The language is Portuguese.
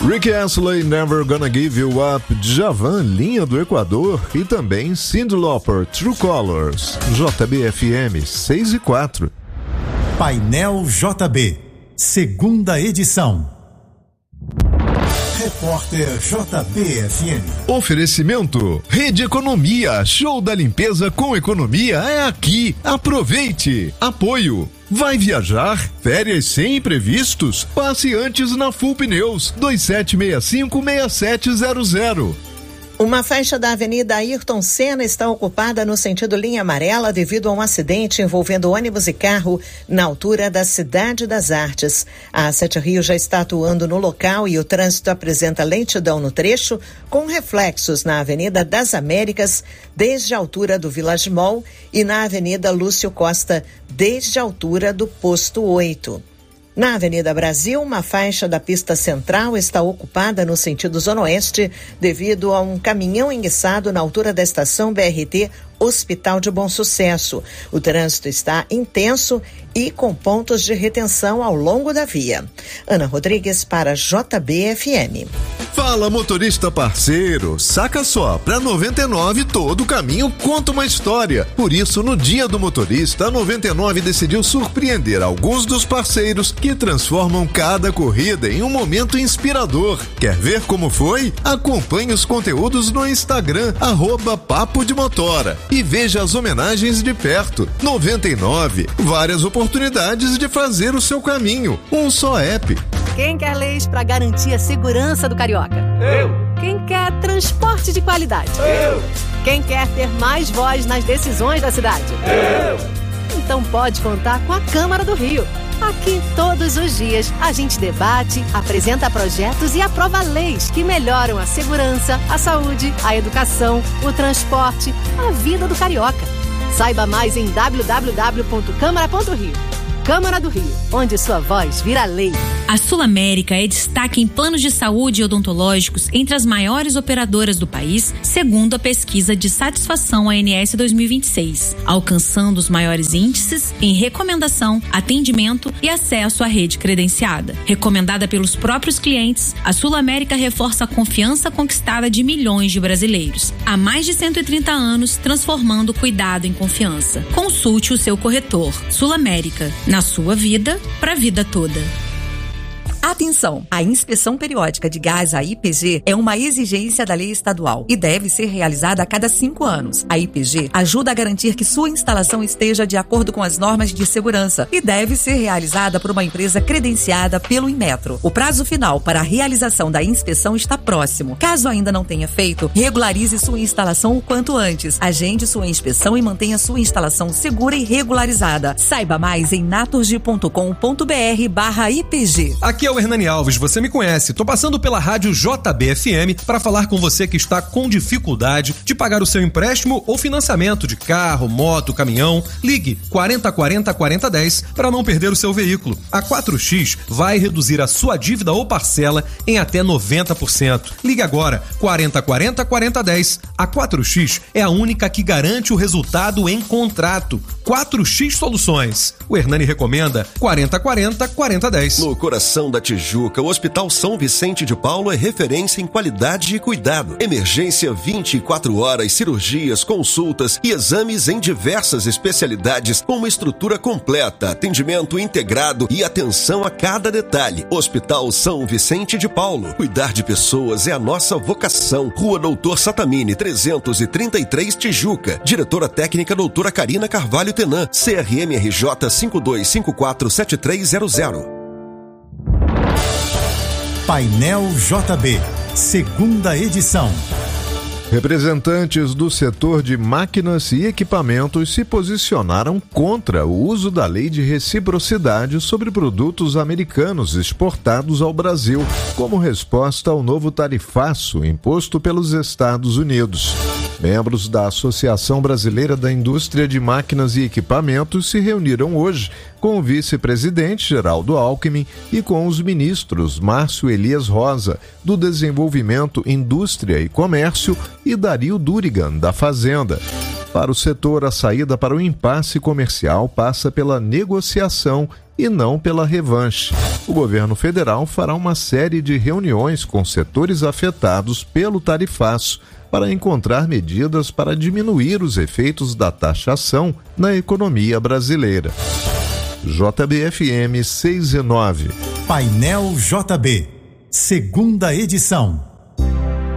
Rick Astley, Never Gonna Give You Up, Djavan, Linha do Equador e também Cyndi Lauper, True Colors. JBFM 6/4. Painel JB, segunda edição. Repórter JBFM. Oferecimento: Rede Economia, show da limpeza com economia é aqui. Aproveite. Apoio: vai viajar? Férias sem imprevistos? Passe antes na Full Pneus 2765-6700. Uma faixa da Avenida Ayrton Senna está ocupada no sentido linha amarela devido a um acidente envolvendo ônibus e carro na altura da Cidade das Artes. A Sete Rios já está atuando no local e o trânsito apresenta lentidão no trecho, com reflexos na Avenida das Américas, desde a altura do Village Mall, e na Avenida Lúcio Costa, desde a altura do Posto 8. Na Avenida Brasil, uma faixa da pista central está ocupada no sentido zona oeste devido a um caminhão enguiçado na altura da estação BRT Hospital de Bom Sucesso. O trânsito está intenso e com pontos de retenção ao longo da via. Ana Rodrigues para JBFM. Fala, motorista parceiro, saca só, pra 99 todo caminho conta uma história. Por isso, no Dia do Motorista, a 99 decidiu surpreender alguns dos parceiros que transformam cada corrida em um momento inspirador. Quer ver como foi? Acompanhe os conteúdos no Instagram, @Papo de Motora, e veja as homenagens de perto. 99, várias oportunidades de fazer o seu caminho. Um só app. Quem quer leis para garantir a segurança do carioca? Eu. Quem quer transporte de qualidade? Eu. Quem quer ter mais voz nas decisões da cidade? Eu. Então pode contar com a Câmara do Rio. Aqui, todos os dias, a gente debate, apresenta projetos e aprova leis que melhoram a segurança, a saúde, a educação, o transporte, a vida do carioca. Saiba mais em www.câmara.rio. Câmara do Rio, onde sua voz vira lei. A Sul América é destaque em planos de saúde e odontológicos entre as maiores operadoras do país, segundo a pesquisa de satisfação ANS 2026, alcançando os maiores índices em recomendação, atendimento e acesso à rede credenciada. Recomendada pelos próprios clientes, a Sul América reforça a confiança conquistada de milhões de brasileiros. Há mais de 130 anos, transformando o cuidado em confiança. Consulte o seu corretor. Sul América, na sua vida, para a vida toda. Atenção! A inspeção periódica de gás, a IPG, é uma exigência da lei estadual e deve ser realizada a cada 5 anos. A IPG ajuda a garantir que sua instalação esteja de acordo com as normas de segurança e deve ser realizada por uma empresa credenciada pelo Inmetro. O prazo final para a realização da inspeção está próximo. Caso ainda não tenha feito, regularize sua instalação o quanto antes. Agende sua inspeção e mantenha sua instalação segura e regularizada. Saiba mais em naturgy.com.br/IPG. Aqui é o Hernani Alves, você me conhece. Tô passando pela rádio JBFM para falar com você que está com dificuldade de pagar o seu empréstimo ou financiamento de carro, moto, caminhão. Ligue 4040-4010 para não perder o seu veículo. A 4X vai reduzir a sua dívida ou parcela em até 90%. Ligue agora, 4040-4010. A 4X é a única que garante o resultado em contrato. 4X Soluções. O Hernani recomenda 4040-4010. No coração da Tijuca, o Hospital São Vicente de Paulo é referência em qualidade e cuidado. Emergência 24 horas, cirurgias, consultas e exames em diversas especialidades com uma estrutura completa, atendimento integrado e atenção a cada detalhe. Hospital São Vicente de Paulo. Cuidar de pessoas é a nossa vocação. Rua Doutor Satamini, 333 Tijuca. Diretora técnica doutora Karina Carvalho Tenan. CRM RJ 52547300. Painel JB, segunda edição. Representantes do setor de máquinas e equipamentos se posicionaram contra o uso da lei de reciprocidade sobre produtos americanos exportados ao Brasil, como resposta ao novo tarifaço imposto pelos Estados Unidos. Membros da Associação Brasileira da Indústria de Máquinas e Equipamentos se reuniram hoje com o vice-presidente Geraldo Alckmin e com os ministros Márcio Elias Rosa, do Desenvolvimento, Indústria e Comércio, e Dario Durigan, da Fazenda. Para o setor, a saída para o impasse comercial passa pela negociação e não pela revanche. O governo federal fará uma série de reuniões com setores afetados pelo tarifaço para encontrar medidas para diminuir os efeitos da taxação na economia brasileira. JBFM 6 e 9. Painel JB, segunda edição.